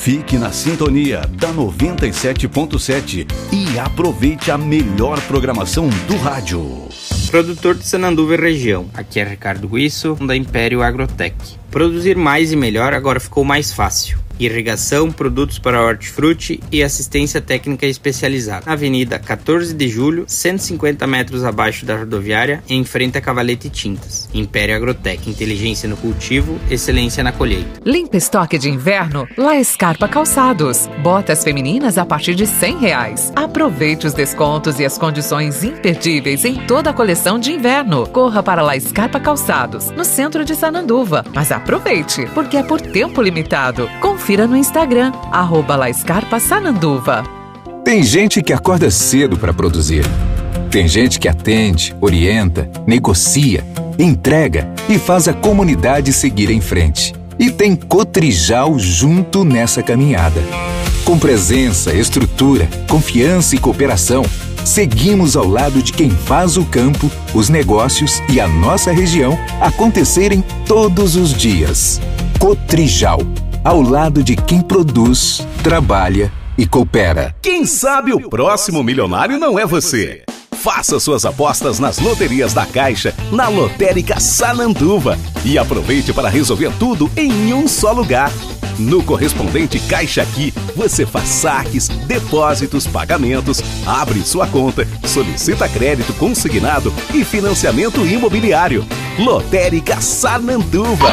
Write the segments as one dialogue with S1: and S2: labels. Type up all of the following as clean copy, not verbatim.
S1: Fique na sintonia da 97.7 e aproveite a melhor programação do rádio.
S2: Produtor de Sananduva e região, aqui é Ricardo Guisso, da Império Agrotech. Produzir mais e melhor agora ficou mais fácil. Irrigação, produtos para hortifruti e assistência técnica especializada. Na Avenida 14 de Julho, 150 metros abaixo da rodoviária, em frente a Cavalete Tintas. Império Agrotech, inteligência no cultivo, excelência na colheita.
S3: Limpa estoque de inverno, La Scarpa Calçados. Botas femininas a partir de R$100. Aproveite os descontos e as condições imperdíveis em toda a coleção de inverno. Corra para La Scarpa Calçados, no centro de Sananduva. Mas aproveite, porque é por tempo limitado. Confira no Instagram, @LaScarpaSananduva.
S4: Tem gente que acorda cedo para produzir. Tem gente que atende, orienta, negocia, entrega e faz a comunidade seguir em frente. E tem Cotrijal junto nessa caminhada. Com presença, estrutura, confiança e cooperação, seguimos ao lado de quem faz o campo, os negócios e a nossa região acontecerem todos os dias. Cotrijal, ao lado de quem produz, trabalha e coopera.
S5: Quem sabe o próximo milionário não é você? Faça suas apostas nas loterias da Caixa, na Lotérica Sananduva, e aproveite para resolver tudo em um só lugar. No correspondente Caixa Aqui, você faz saques, depósitos, pagamentos, abre sua conta, solicita crédito consignado e financiamento imobiliário. Lotérica Sananduva.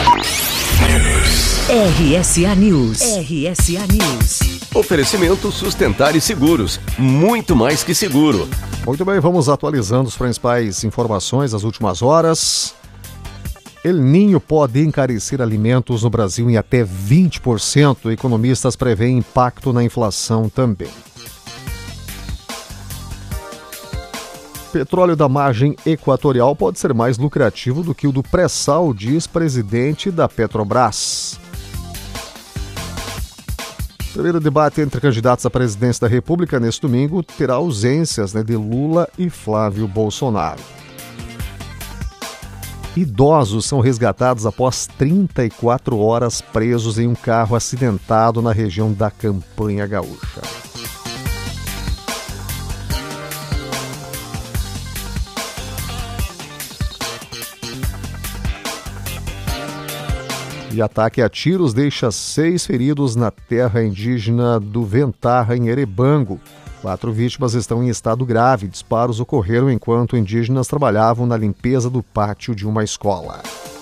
S6: RSA News. RSA News.
S7: Oferecimento Sustentar e Seguros. Muito mais que seguro.
S8: Muito bem, vamos atualizando as principais informações das últimas horas. El Niño pode encarecer alimentos no Brasil em até 20%. Economistas prevêem impacto na inflação também. Petróleo da margem equatorial pode ser mais lucrativo do que o do pré-sal, diz presidente da Petrobras. O primeiro debate entre candidatos à presidência da República neste domingo terá ausências de Lula e Flávio Bolsonaro. Idosos são resgatados após 34 horas presos em um carro acidentado na região da Campanha Gaúcha. E ataque a tiros deixa 6 feridos na terra indígena do Ventarra, em Erebango. 4 vítimas estão em estado grave. Disparos ocorreram enquanto indígenas trabalhavam na limpeza do pátio de uma escola.